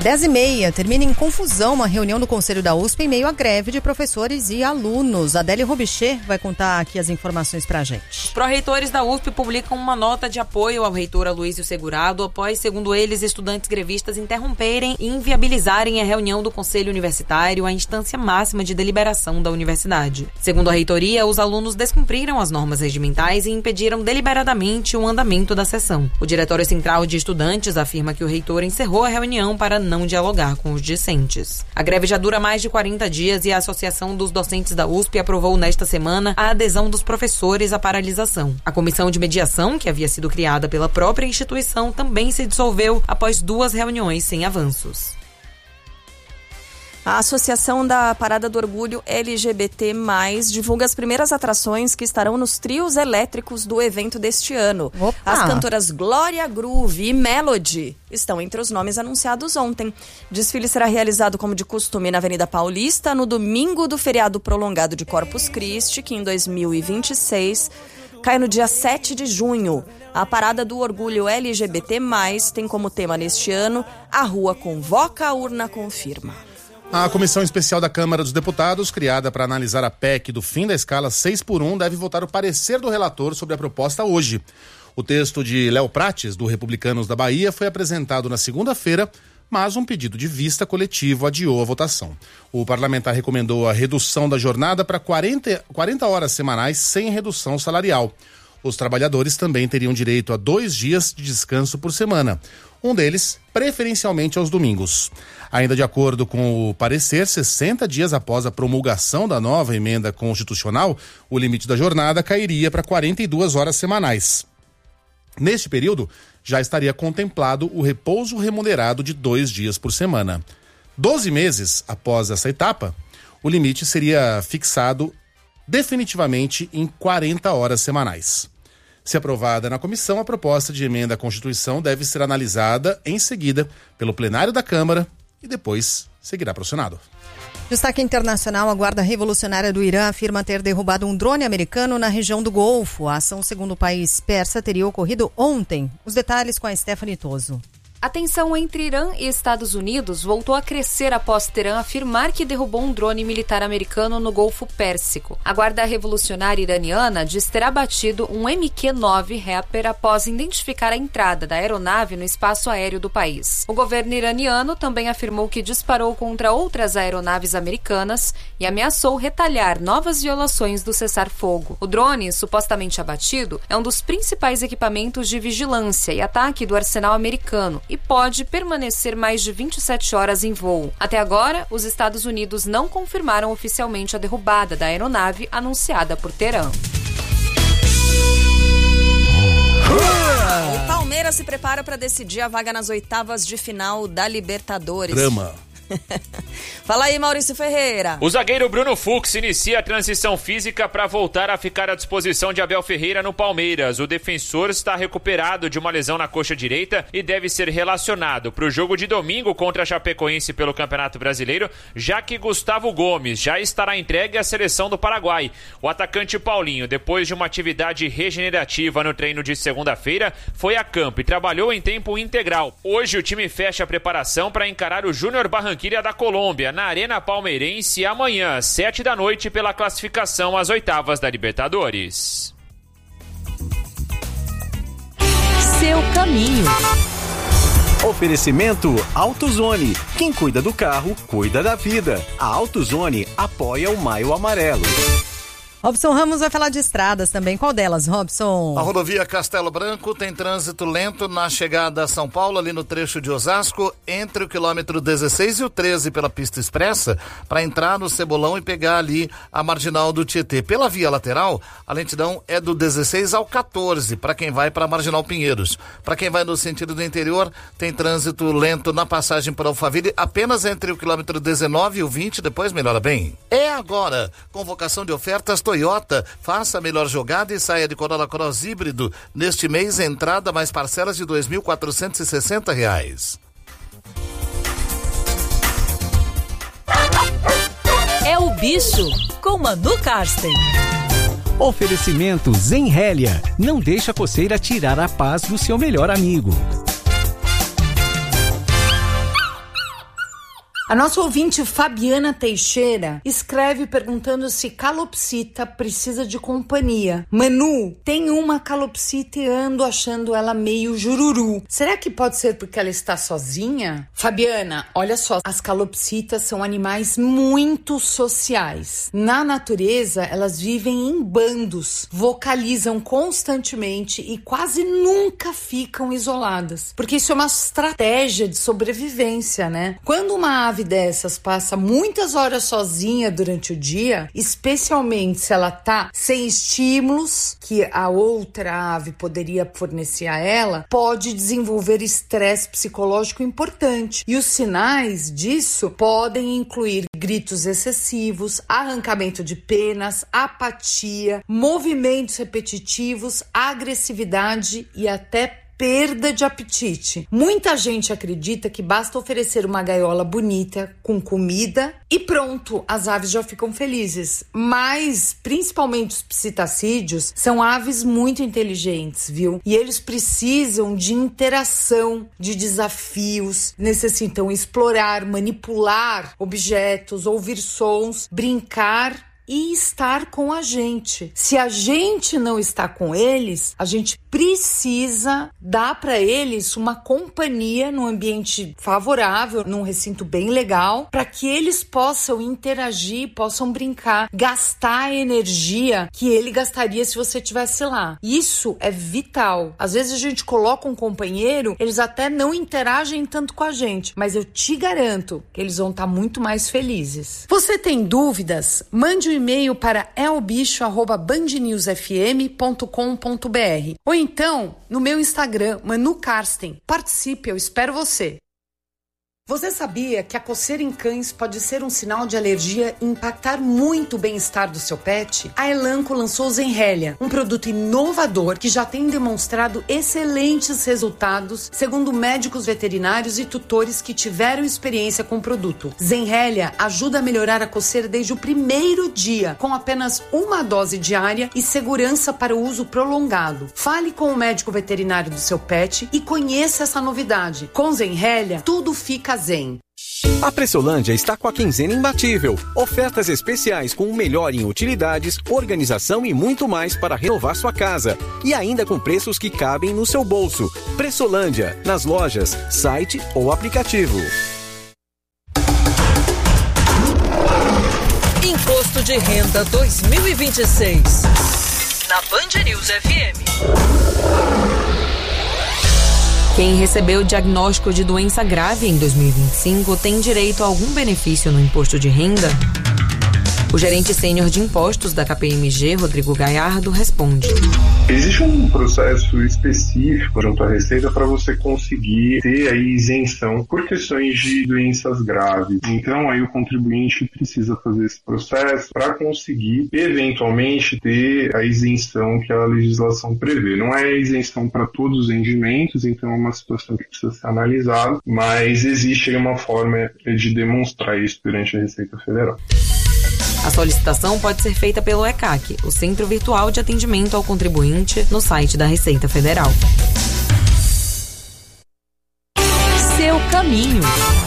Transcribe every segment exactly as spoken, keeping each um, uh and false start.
dez e meia, termina em confusão uma reunião do Conselho da U S P em meio à greve de professores e alunos. Adélia Robicher vai contar aqui as informações pra gente. Os pró-reitores da U S P publicam uma nota de apoio ao reitor Aloysio Segurado após, segundo eles, estudantes grevistas interromperem e inviabilizarem a reunião do Conselho Universitário, a instância máxima de deliberação da universidade. Segundo a reitoria, os alunos descumpriram as normas regimentais e impediram deliberadamente o andamento da sessão. O Diretório Central de Estudantes afirma que o reitor encerrou a reunião para não dialogar com os discentes. A greve já dura mais de quarenta dias e a Associação dos Docentes da U S P aprovou nesta semana a adesão dos professores à paralisação. A comissão de mediação, que havia sido criada pela própria instituição, também se dissolveu após duas reuniões sem avanços. A Associação da Parada do Orgulho L G B T mais, divulga as primeiras atrações que estarão nos trios elétricos do evento deste ano. Opa. As cantoras Glória Groove e Melody estão entre os nomes anunciados ontem. O desfile será realizado como de costume na Avenida Paulista no domingo do feriado prolongado de Corpus Christi, que em dois mil e vinte e seis cai no dia sete de junho. A Parada do Orgulho L G B T mais, tem como tema neste ano A Rua Convoca, a Urna Confirma. A Comissão Especial da Câmara dos Deputados, criada para analisar a P E C do fim da escala seis por um, deve votar o parecer do relator sobre a proposta hoje. O texto de Léo Prates, do Republicanos da Bahia, foi apresentado na segunda-feira, mas um pedido de vista coletivo adiou a votação. O parlamentar recomendou a redução da jornada para quarenta, quarenta horas semanais sem redução salarial. Os trabalhadores também teriam direito a dois dias de descanso por semana. Um deles, preferencialmente aos domingos. Ainda de acordo com o parecer, sessenta dias após a promulgação da nova emenda constitucional, o limite da jornada cairia para quarenta e duas horas semanais. Neste período, já estaria contemplado o repouso remunerado de dois dias por semana. Doze meses após essa etapa, o limite seria fixado definitivamente em quarenta horas semanais. Se aprovada na comissão, a proposta de emenda à Constituição deve ser analisada em seguida pelo plenário da Câmara e depois seguirá para o Senado. Destaque internacional: a Guarda Revolucionária do Irã afirma ter derrubado um drone americano na região do Golfo. A ação, segundo o país persa, teria ocorrido ontem. Os detalhes com a Stephanie Toso. A tensão entre Irã e Estados Unidos voltou a crescer após Teherã afirmar que derrubou um drone militar americano no Golfo Pérsico. A Guarda Revolucionária Iraniana diz ter abatido um M Q nove Reaper após identificar a entrada da aeronave no espaço aéreo do país. O governo iraniano também afirmou que disparou contra outras aeronaves americanas e ameaçou retalhar novas violações do cessar-fogo. O drone, supostamente abatido, é um dos principais equipamentos de vigilância e ataque do arsenal americano e pode permanecer mais de vinte e sete horas em voo. Até agora, os Estados Unidos não confirmaram oficialmente a derrubada da aeronave anunciada por Teherã. O Palmeiras se prepara para decidir a vaga nas oitavas de final da Libertadores. Drama. Fala aí, Maurício Ferreira. O zagueiro Bruno Fux inicia a transição física para voltar a ficar à disposição de Abel Ferreira no Palmeiras. O defensor está recuperado de uma lesão na coxa direita e deve ser relacionado para o jogo de domingo contra a Chapecoense pelo Campeonato Brasileiro, já que Gustavo Gomes já estará entregue à seleção do Paraguai. O atacante Paulinho, depois de uma atividade regenerativa no treino de segunda-feira, foi a campo e trabalhou em tempo integral. Hoje o time fecha a preparação para encarar o Júnior Barranquilla da Colômbia, na Arena Palmeirense, amanhã, sete da noite, pela classificação às oitavas da Libertadores. Seu caminho. Oferecimento AutoZone. Quem cuida do carro, cuida da vida. A AutoZone apoia o Maio Amarelo. Robson Ramos vai falar de estradas também. Qual delas, Robson? A rodovia Castelo Branco tem trânsito lento na chegada a São Paulo, ali no trecho de Osasco, entre o quilômetro dezesseis e o treze pela pista expressa, para entrar no Cebolão e pegar ali a marginal do Tietê. Pela via lateral, a lentidão é do dezesseis ao quatorze, para quem vai para a Marginal Pinheiros. Para quem vai no sentido do interior, tem trânsito lento na passagem por Alphaville, apenas entre o quilômetro dezenove e o vinte, depois melhora bem. É agora, convocação de ofertas Toyota, faça a melhor jogada e saia de Corolla Cross híbrido. Neste mês, entrada mais parcelas de dois mil quatrocentos e sessenta reais. É o bicho com Manu Karsten. Oferecimento Zenrélia. Não deixa a coceira tirar a paz do seu melhor amigo. A nossa ouvinte Fabiana Teixeira escreve perguntando se calopsita precisa de companhia. Manu, tem uma calopsita e ando achando ela meio jururu. Será que pode ser porque ela está sozinha? Fabiana, olha só, as calopsitas são animais muito sociais. Na natureza, elas vivem em bandos, vocalizam constantemente e quase nunca ficam isoladas, porque isso é uma estratégia de sobrevivência, né? Quando uma ave dessas passa muitas horas sozinha durante o dia, especialmente se ela tá sem estímulos que a outra ave poderia fornecer a ela, pode desenvolver estresse psicológico importante. E os sinais disso podem incluir gritos excessivos, arrancamento de penas, apatia, movimentos repetitivos, agressividade e até perda de apetite. Muita gente acredita que basta oferecer uma gaiola bonita com comida e pronto, as aves já ficam felizes. Mas, principalmente os psitacídeos, são aves muito inteligentes, viu? E eles precisam de interação, de desafios, necessitam explorar, manipular objetos, ouvir sons, brincar e estar com a gente. Se a gente não está com eles, a gente precisa dar para eles uma companhia num ambiente favorável, num recinto bem legal, para que eles possam interagir, possam brincar, gastar a energia que ele gastaria se você estivesse lá. Isso é vital. Às vezes a gente coloca um companheiro, eles até não interagem tanto com a gente, mas eu te garanto que eles vão estar muito mais felizes. Você tem dúvidas? Mande um e-mail para elbicho arroba band news f m ponto com ponto b r ou então no meu Instagram, Manu Karsten. Participe, eu espero você. Você sabia que a coceira em cães pode ser um sinal de alergia e impactar muito o bem-estar do seu pet? A Elanco lançou o Zenrelia, um produto inovador que já tem demonstrado excelentes resultados, segundo médicos veterinários e tutores que tiveram experiência com o produto. Zenrelia ajuda a melhorar a coceira desde o primeiro dia, com apenas uma dose diária e segurança para o uso prolongado. Fale com o médico veterinário do seu pet e conheça essa novidade. Com Zenrelia, tudo fica zen. A Pressolândia está com a quinzena imbatível. Ofertas especiais com o melhor em utilidades, organização e muito mais para renovar sua casa. E ainda com preços que cabem no seu bolso. Pressolândia, nas lojas, site ou aplicativo. Imposto de Renda dois mil e vinte e seis. Na Band News F M. Quem recebeu diagnóstico de doença grave em dois mil e vinte e cinco tem direito a algum benefício no imposto de renda? O gerente sênior de impostos da K P M G, Rodrigo Gaiardo, responde. Existe um processo específico junto à Receita para você conseguir ter aí isenção por questões de doenças graves. Então aí o contribuinte precisa fazer esse processo para conseguir eventualmente ter a isenção que a legislação prevê. Não é isenção para todos os rendimentos, então é uma situação que precisa ser analisada, mas existe aí uma forma de demonstrar isso perante a Receita Federal. A solicitação pode ser feita pelo E C A C, o Centro Virtual de Atendimento ao Contribuinte, no site da Receita Federal. Seu caminho.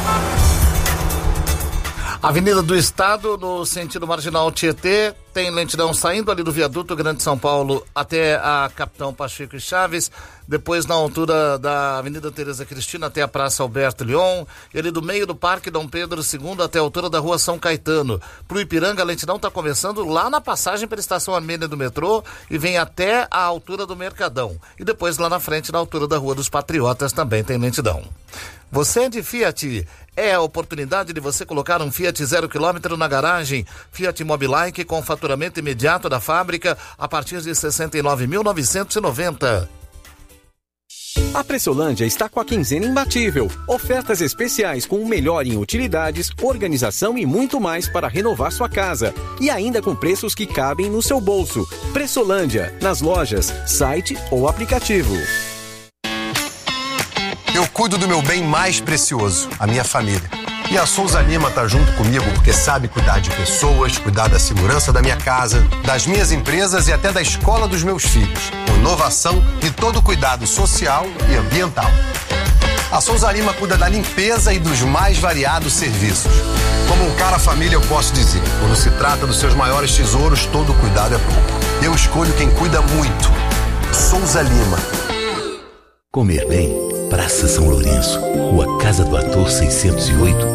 Avenida do Estado, no sentido marginal Tietê, tem lentidão saindo ali do viaduto Grande São Paulo até a Capitão Pacheco e Chaves, depois na altura da Avenida Tereza Cristina até a Praça Alberto Leon, e ali do meio do Parque Dom Pedro segundo até a altura da Rua São Caetano. Pro Ipiranga, a lentidão está começando lá na passagem pela Estação Armênia do metrô e vem até a altura do Mercadão. E depois lá na frente, na altura da Rua dos Patriotas, também tem lentidão. Você é de Fiat? É a oportunidade de você colocar um Fiat zero quilômetro na garagem. Fiat Mobilike com faturamento imediato da fábrica a partir de sessenta e nove mil novecentos e noventa. A Pressolândia está com a quinzena imbatível. Ofertas especiais com o melhor em utilidades, organização e muito mais para renovar sua casa. E ainda com preços que cabem no seu bolso. Pressolândia, nas lojas, site ou aplicativo. Eu cuido do meu bem mais precioso, a minha família. E a Souza Lima tá junto comigo porque sabe cuidar de pessoas, cuidar da segurança da minha casa, das minhas empresas e até da escola dos meus filhos. Com inovação e todo cuidado social e ambiental. A Souza Lima cuida da limpeza e dos mais variados serviços. Como um cara família, eu posso dizer, quando se trata dos seus maiores tesouros, todo cuidado é pouco. Eu escolho quem cuida muito. Souza Lima. Comer bem, Praça São Lourenço, Rua Casa do Ator seiscentos e oito,